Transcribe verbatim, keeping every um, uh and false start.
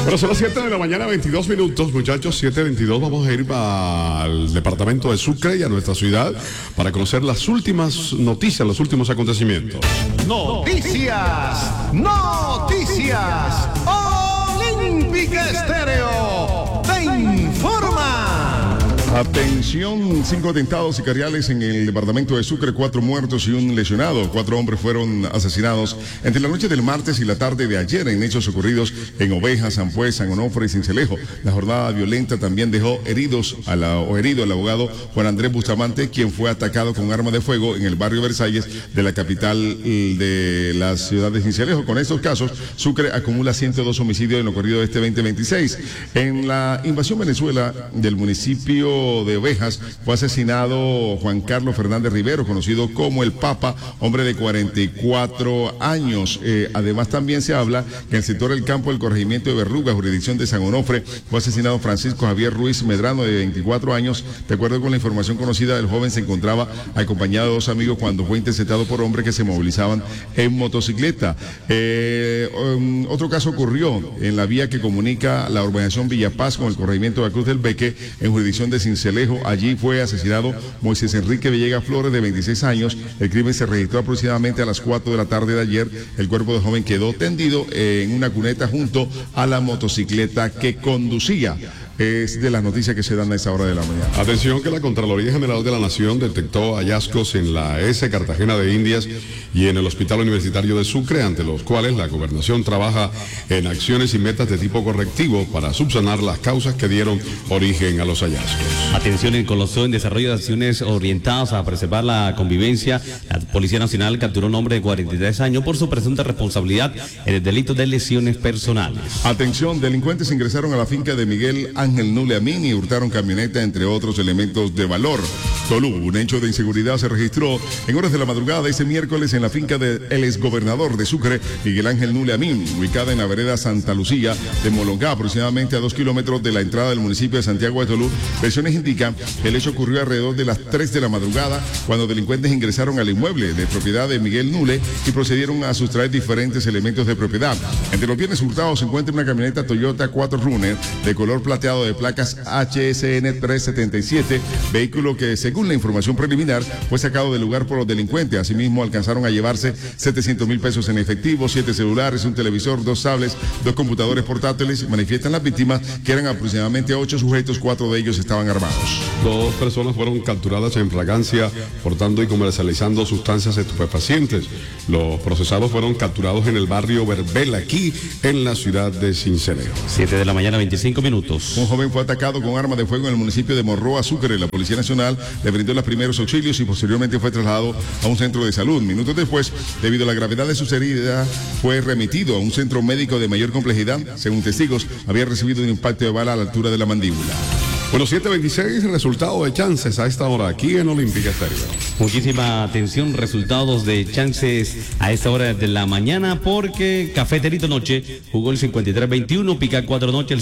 Bueno, son las siete de la mañana, veintidós minutos, muchachos, siete veintidós. Vamos a ir al departamento de Sucre y a nuestra ciudad para conocer las últimas noticias, los últimos acontecimientos. Noticias, noticias, Olímpica Estéreo te informa. Atención, cinco atentados sicariales en el departamento de Sucre, cuatro muertos y un lesionado. Cuatro hombres fueron asesinados entre la noche del martes y la tarde de ayer en hechos ocurridos en Ovejas, San Pues, San Onofre y Cincelejo. La jornada violenta también dejó heridos a la, o herido al abogado Juan Andrés Bustamante, quien fue atacado con arma de fuego en el barrio Versalles de la capital de la ciudad de Cincelejo. Con estos casos, Sucre acumula ciento dos homicidios en lo corrido de este veinte veintiséis. En la invasión Venezuela del municipio de Ovejas fue asesinado Juan Carlos Fernández Rivero, conocido como el Papa, hombre de cuarenta y cuatro años. Eh, además también se habla que en el sector del campo del corregimiento de Berruga, jurisdicción de San Onofre, fue asesinado Francisco Javier Ruiz Medrano, de veinticuatro años. De acuerdo con la información conocida, el joven se encontraba acompañado de dos amigos cuando fue interceptado por hombres que se movilizaban en motocicleta. Eh, um, otro caso ocurrió en la vía que comunica la urbanización Villa Paz con el corregimiento de la Cruz del Beque, en jurisdicción de Cincelejo. Allí fue asesinado Moisés Enrique Villegas Flores, de veintiséis años. El crimen se registró aproximadamente a las cuatro de la tarde de ayer. El cuerpo del joven quedó tendido en una cuneta junto a la motocicleta que conducía. Es de las noticias que se dan a esa hora de la mañana. Atención, que la Contraloría General de la Nación detectó hallazgos en la E S E Cartagena de Indias y en el Hospital Universitario de Sucre, ante los cuales la Gobernación trabaja en acciones y metas de tipo correctivo para subsanar las causas que dieron origen a los hallazgos. Atención, en Colosó, en desarrollo de acciones orientadas a preservar la convivencia, la Policía Nacional capturó a un hombre de cuarenta y tres años por su presunta responsabilidad en el delito de lesiones personales. Atención, delincuentes ingresaron a la finca de Miguel Ángel Nule Amin y hurtaron camioneta, entre otros elementos de valor. Tolú, un hecho de inseguridad se registró en horas de la madrugada de ese miércoles en la finca del exgobernador de Sucre, Miguel Ángel Nule Amin, ubicada en la vereda Santa Lucía de Molongá, aproximadamente a dos kilómetros de la entrada del municipio de Santiago de Tolú. Versiones indican que el hecho ocurrió alrededor de las tres de la madrugada, cuando delincuentes ingresaron al inmueble de propiedad de Miguel Nule y procedieron a sustraer diferentes elementos de propiedad. Entre los bienes hurtados se encuentra una camioneta Toyota cuatro Runner de color plateado de placas H S N trescientos setenta y siete, vehículo que, según la información preliminar, fue sacado del lugar por los delincuentes. Asimismo, alcanzaron a llevarse setecientos mil pesos en efectivo, siete celulares, un televisor, dos tablets, dos computadores portátiles. Manifiestan las víctimas que eran aproximadamente ocho sujetos, cuatro de ellos estaban armados. Dos personas fueron capturadas en fragancia portando y comercializando sustancias estupefacientes. Los procesados fueron capturados en el barrio Verbel, aquí en la ciudad de Cincelejo. siete de la mañana, veinticinco minutos. Un joven fue atacado con arma de fuego en el municipio de Morroa, Sucre. La Policía Nacional le brindó los primeros auxilios y posteriormente fue trasladado a un centro de salud. Minutos después, debido a la gravedad de sus heridas, fue remitido a un centro médico de mayor complejidad. Según testigos, había recibido un impacto de bala a la altura de la mandíbula. Bueno, siete veintiséis, resultado de chances a esta hora aquí en Olímpica Estéreo. Muchísima atención, resultados de chances a esta hora de la mañana, porque Cafeterito Noche jugó el cincuenta y tres veintiuno, Pica cuatro Noche el